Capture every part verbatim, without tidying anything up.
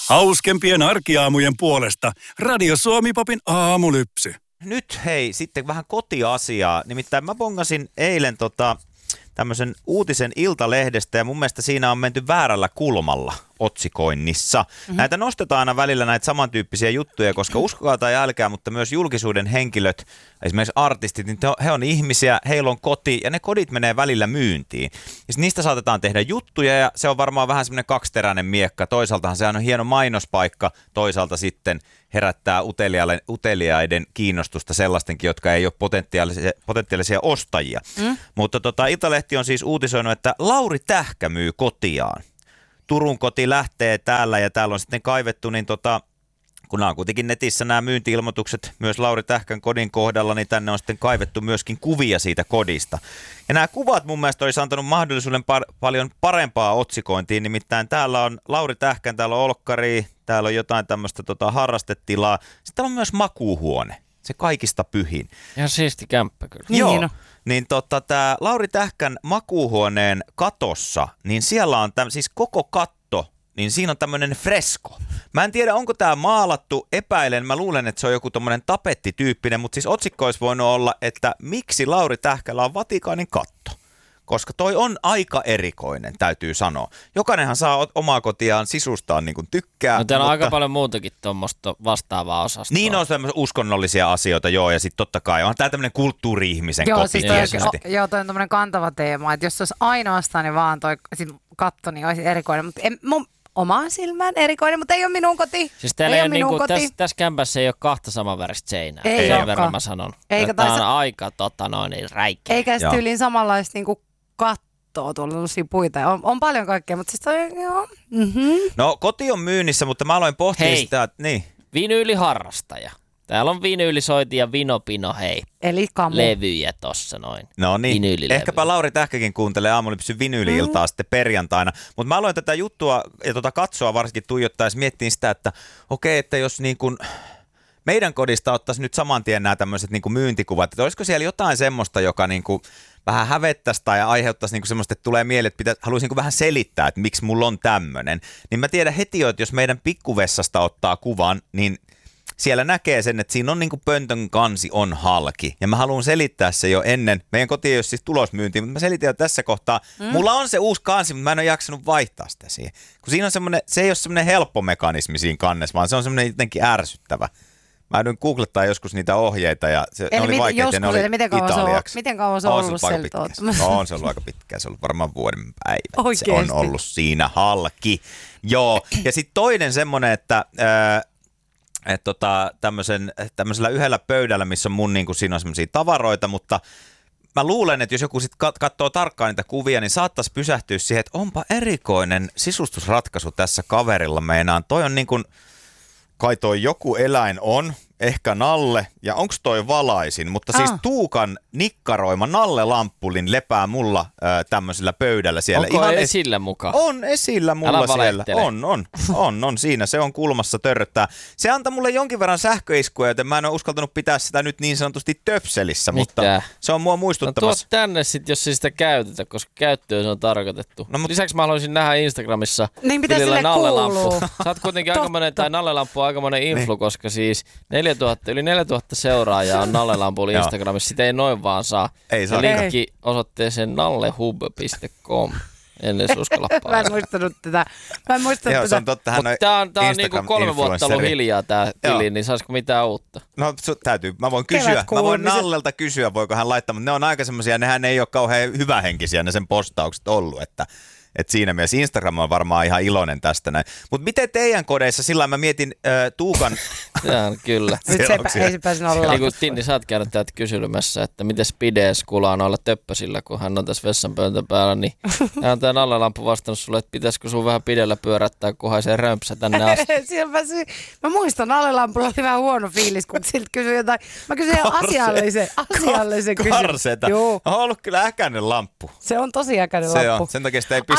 Hauskempien arkiaamujen puolesta Radio Suomi-popin aamulypsy. Nyt hei, sitten vähän kotiasiaa. Nimittäin mä bongasin eilen tota, tämmöisen uutisen Iltalehdestä ja mun mielestä siinä on menty väärällä kulmalla otsikoinnissa. Mm-hmm. Näitä nostetaan aina välillä näitä samantyyppisiä juttuja, koska uskokaa tai älkää, mutta myös julkisuuden henkilöt, esimerkiksi artistit, niin he on ihmisiä, heillä on koti ja ne kodit menee välillä myyntiin. Ja niistä saatetaan tehdä juttuja ja se on varmaan vähän semmoinen kaksiteräinen miekka. Toisaaltahan se on hieno mainospaikka, toisaalta sitten herättää uteliaiden kiinnostusta sellaistenkin, jotka ei ole potentiaalisia, potentiaalisia ostajia. Mm. Mutta tota, Iltalehti on siis uutisoinut, että Lauri Tähkä myy kotiaan. Turun koti lähtee täällä ja täällä on sitten kaivettu, niin tota, kun nämä on kuitenkin netissä nämä myynti-ilmoitukset myös Lauri Tähkän kodin kohdalla, niin tänne on sitten kaivettu myöskin kuvia siitä kodista. Ja nämä kuvat mun mielestä olisi antanut mahdollisuuden par- paljon parempaa otsikointiin, nimittäin täällä on Lauri Tähkän, täällä on olkkari, täällä on jotain tämmöistä tota, harrastetilaa, sitten täällä on myös makuuhuone, se kaikista pyhin. Ihan siisti kämppä kyllä. Joo. Niin, no. Niin tota, tämä Lauri Tähkän makuuhuoneen katossa, niin siellä on täm, siis koko katto, niin siinä on tämmöinen fresko. Mä en tiedä, onko tämä maalattu, epäilen, mä luulen, että se on joku tommonen tapettityyppinen, mutta siis otsikko olisi voinut olla, että miksi Lauri Tähkällä on Vatikaanin katto? Koska toi on aika erikoinen, täytyy sanoa. Jokainenhan saa omaa kotiaan sisustaan niin kuin tykkää. No täällä mutta... on aika paljon muutakin tuommoista vastaavaa osastoa. Niin on semmoisia uskonnollisia asioita, joo, ja sitten totta kai on tää tämmöinen kulttuuri-ihmisen joo, koti. siis toi, o, joo, toi on tämmöinen kantava teema, että jos se olisi ainoastaan niin vaan toi katto, niin olisi erikoinen. Mutta en, mun omaan silmään erikoinen, mutta ei ole minun koti. Siis täällä ei ei ole minun niinku, koti. Tässä täs kämpässä ei ole kahta samanväristä seinää. Ei Sen olekaan. verran mä sanon. Eikä Tämä on taisa... aika tota, noin, niin räikkeä. Eikä sitten tyyliin samanlaista niinku kattoa tuolla puita. On, on paljon kaikkea, mutta siis toi, joo. Mm-hmm. No koti on myynnissä, mutta mä aloin pohtia Hei. sitä, että niin. Vinyyliharrastaja. Täällä on vinyylisoiti ja vinopino, hei. Eli kamu. Levyjä tossa noin. No niin, Vinyylilevyjä. ehkäpä Lauri Tähkäkin kuuntelee aamulypsyn vinyyli-iltaa mm. sitten perjantaina. Mutta mä aloin tätä juttua ja tota katsoa varsinkin tuijottaa ja miettiin sitä, että okei, että jos niin kuin meidän kodista ottaisi nyt saman tien nämä tämmöiset niin kuin myyntikuvat, että olisiko siellä jotain semmoista, joka niin kuin vähän hävettäisi tai aiheuttaisi niinku semmoista, että tulee mieleen, että pitäisi, haluaisin niinku vähän selittää, että miksi mulla on tämmöinen. Niin mä tiedän heti jo, että jos meidän pikkuvessasta ottaa kuvan, niin siellä näkee sen, että siinä on niinku pöntön kansi on halki. Ja mä haluan selittää se jo ennen. Meidän koti ei ole siis tulosmyyntiin, mutta mä selitin jo tässä kohtaa. Mm. Mulla on se uusi kansi, mutta mä en ole jaksanut vaihtaa sitä siihen. Kun siinä on semmoinen, se ei ole semmoinen helppo mekanismi siinä kannessa, vaan se on semmoinen jotenkin ärsyttävä. Mä yhdyn googlettaa joskus niitä ohjeita ja se, ne oli vaikeita ja ne oli miten kauan italiaksi. Se on, miten kauan se on ollut sieltä? No, on se ollut aika pitkään. Se on ollut varmaan vuoden päivä. Oikeesti. Se on ollut siinä halki. Joo. Ja sitten toinen semmoinen, että äh, et tota, tämmöisen, tämmöisellä yhdellä pöydällä, missä on mun, niin kuin, siinä on semmoisia tavaroita, mutta mä luulen, että jos joku sitten kat- katsoo tarkkaan niitä kuvia, niin saattaisi pysähtyä siihen, että onpa erikoinen sisustusratkaisu tässä kaverilla meinaan. Toi on niin kuin, kai toi joku eläin on, ehkä nalle, ja onks toi valaisin, mutta siis ah. Tuukan nikkaroima nalle-lamppulin lepää mulla äh, tämmöisellä pöydällä siellä. Onko Ihan esillä mukaan? On esillä mulla Älä siellä. valehtele. On, on, on, on siinä. Se on kulmassa törröttää. Se antaa mulle jonkin verran sähköiskuja, joten mä en ole uskaltanut pitää sitä nyt niin sanotusti töpselissä, Mitä? mutta se on mua No muistuttamassa. tuot tänne sit, jos ei sitä käytetä, koska käyttöön se on tarkoitettu. No, mut... Lisäksi mä haluaisin nähdä Instagramissa Niin, mitä Vilillä sille nallelamppu. kuuluu? Sä oot kuitenkin aikamoinen, tai nallelamppu on aikamoinen influ, niin. Koska siis neljätuhatta, yli neljätuhatta seuraajaa on nallelampulla Instagramissa. Sitä ei noin vaan saa. Ei saa. Ja linkki osoitteeseen nallehub piste com. En edes uskalla Mä painaa. en muistanut tätä. Mä en muistanut Joo, tätä. se on totta. Hän Mutta tää on, tää on niinku kolme vuotta ollut hiljaa tää tili, niin saisiko mitään uutta? No su, täytyy, mä voin kysyä, mä voin Nallelta kysyä, voiko hän laittaa, mutta ne on aika semmosia, nehän ei ole kauhean hyvähenkisiä ne sen postaukset ollut, että et siinä mielessä Instagram on varmaan ihan iloinen tästä näin. Mutta miten teidän kodeissa, sillä mä mietin äh, Tuukan... Jaa, kyllä. Nyt se ei se pääse olla. Niin kuin Tinni, sä oot käynyt täältä kyselymässä, että miten Spides kulaa noilla töppösillä, kun hän on tässä vessanpöntön päällä, niin hän on tää nallelamppu vastannut sulle, että pitäisikö sun vähän pidellä pyörättää, kunhan se römpsä tänne asti. Pääsi, mä muistan, nallelampulla oli vähän huono fiilis, kun siltä kysyi jotain. Mä kysyin ihan asiallisen, asiallisen kysymyksen. Karseta. Joo. On ollut kyllä äkäinen lamppu. Se on tosi äkäinen Se lamppu. on, sen takia sitä ei pistä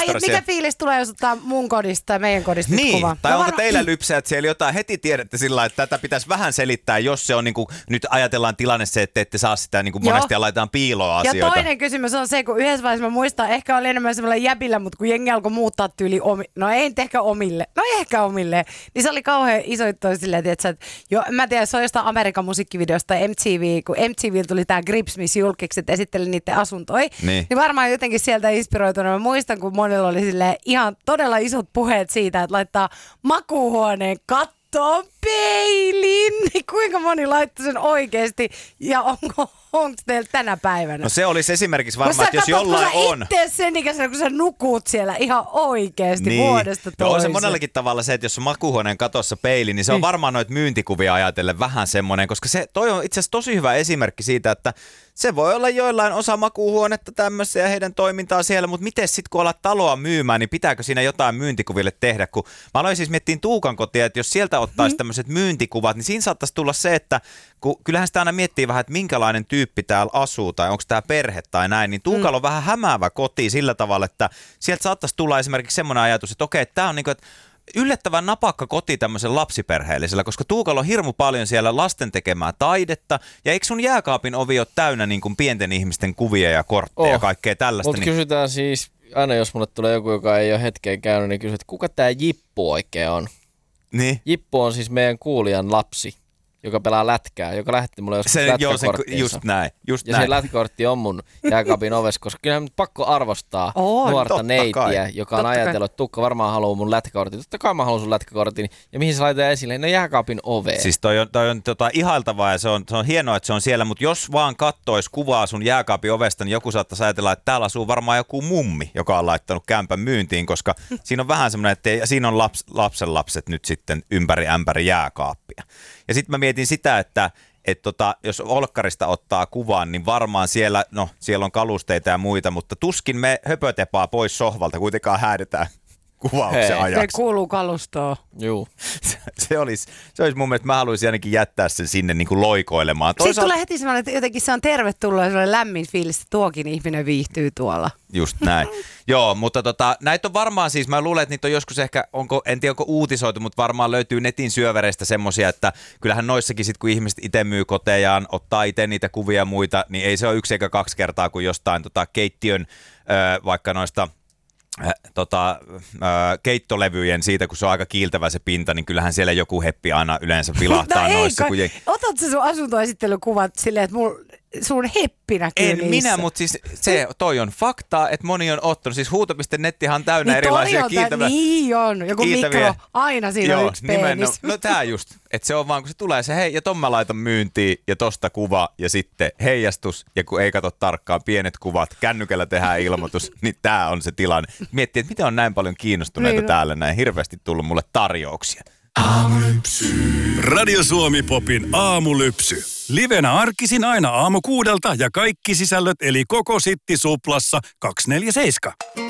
Ai, et mikä fiilis tulee, jos ottaa mun kodista tai meidän kodista niin, kuva? tai no, onko var... teillä lypsää, että siellä jotain heti tiedätte sillä lailla, että tätä pitäisi vähän selittää, jos se on niin kuin, nyt ajatellaan tilanne se, että ette saa sitä niin kuin monesti ja laitetaan piiloa asioita. Ja toinen kysymys on se, kun yhdessä vaiheessa mä muistan, ehkä oli enemmän semmoinen jäbillä, mutta kun jengi alkoi muuttaa tyyli omi, no ei nyt ehkä omille, no ehkä omille, niin se oli kauhean iso juttu silleen, että jo, mä tiedän, se on jostain Amerikan musiikkivideosta M T V, kun M T V tuli tää Grips, missä julkikset esitteli niiden asuntoja, niin. niin varmaan jotenkin sieltä inspiroituna. Mä muistan, kun monilla oli silleen ihan todella isot puheet siitä, että laittaa makuuhuoneen kattoon peilin, niin kuinka moni laittoi sen oikeasti ja onko onko teillä tänä päivänä? No se olisi esimerkiksi varmaan, että jos jollain on. Itse sen ikäisenä, kun sä nukut siellä ihan oikeasti niin. vuodesta toiseen. No on se monellakin tavalla se, että jos on makuuhuoneen katossa peili, niin se on niin. varmaan noita myyntikuvia ajatellen vähän semmoinen, koska se toi on itse asiassa tosi hyvä esimerkki siitä, että se voi olla joillain osa makuuhuonetta tämmöistä ja heidän toimintaa siellä, mutta miten sitten kun alat taloa myymään, niin pitääkö siinä jotain myyntikuville tehdä? Kun mä aloin siis miettiä Tuukan kotia, että jos sieltä ottaisi hmm. tämmöiset myyntikuvat, niin siinä saattaisi tulla se, että kun kyllähän sitä aina miettii vähän, että minkälainen tyyppi täällä asuu tai onko tämä perhe tai näin, niin Tuukalla on hmm. vähän hämäävä koti sillä tavalla, että sieltä saattaisi tulla esimerkiksi semmoinen ajatus, että okei, tämä on niin kuin, että yllättävän napakka koti tämmöisen lapsiperheellisellä, koska Tuukalla on hirmu paljon siellä lasten tekemää taidetta, ja eikö sun jääkaapin ovi ole täynnä niin kuin pienten ihmisten kuvia ja kortteja ja oh. kaikkea tällaista? Mutta niin... kysytään siis, aina jos mulle tulee joku, joka ei ole hetkeen käynyt, niin kysytään, että kuka tämä Jippu oikein on? Niin. Jippu on siis meidän kuulijan lapsi, joka pelaa lätkää, joka lähetti mulle joskus se, lätkäkorttiinsa. Just näin, just ja näin. se lätkäkortti on mun jääkaapin ovessa, koska kyllä on pakko arvostaa on, nuorta neitiä, kai. joka on totta ajatellut, että Tukka varmaan haluaa mun lätkäkortin. Totta kai mä haluan sun lätkäkortin. Ja mihin se laitetaan esille? No jääkaapin oveen. Siis toi on, toi on tota, ihailtavaa ja se on, se on hienoa, että se on siellä, mutta jos vaan kattois kuvaa sun jääkaapin ovesta, niin joku saattaisi ajatella, että täällä asuu varmaan joku mummi, joka on laittanut kämpän myyntiin, koska siinä on vähän semmoinen, että ei, siinä on laps, lapsenlapset nyt sitten ympäri ämpäri jääkaappia. Ja sitten mä mietin sitä, että et tota, jos olkkarista ottaa kuvan, niin varmaan siellä, no siellä on kalusteita ja muita, mutta tuskin me höpötepaa pois sohvalta, kuitenkaan häädetään kuvauksen Hei, ajaksi. Se kuuluu kalustoon. Juu. Se, se, olisi, se olisi mun mielestä, mä haluaisin ainakin jättää sen sinne niin kuin loikoilemaan. Toisaalta... Sitten tulee heti semmoinen, että jotenkin se on tervetullut ja semmoinen lämmin fiilis, että tuokin ihminen viihtyy tuolla. Just näin. Joo, mutta tota, näitä on varmaan siis, mä luulen, että niitä on joskus ehkä, onko, en tiedä onko uutisoitu, mutta varmaan löytyy netin syövereistä semmosia, että kyllähän noissakin sit, kun ihmiset itse myy kotejaan, ottaa itse niitä kuvia ja muita, niin ei se ole yksi eikä kaksi kertaa kuin jostain tota, keittiön, ö, vaikka noista Äh, tota, äh, keittolevyjen siitä, kun se on aika kiiltävä se pinta, niin kyllähän siellä joku heppi aina yleensä vilahtaa no noissa. Ei, kun... Otat sä sun asuntoesittelykuvat silleen, että mul, sun heppi näkyy En niissä? minä, mutta siis se, toi on faktaa, että moni on ottanut. Siis huuto piste nettihan on täynnä niin erilaisia kiiltäviä. Niin on, joku kiiltäviä. mikro, aina siinä Joo, on yksi penis. No tää just, että se on vaan kun se tulee se hei, ja ton mä laitan myyntiin ja tosta kuva ja sitten heijastus ja kun ei katso tarkkaan pienet kuvat, kännykällä tehdään ilmoitus, niin tää on se tilanne. Miettii, että miten on näin paljon kiinnostuneita niin. täällä, näin hirveästi tullut mulle tarjouksia. Aamulypsy. Radio Suomi Popin aamulypsy. Livenä arkisin aina aamu kuudelta ja kaikki sisällöt eli koko Sitti Suplassa kaksikymmentäneljä seitsemän.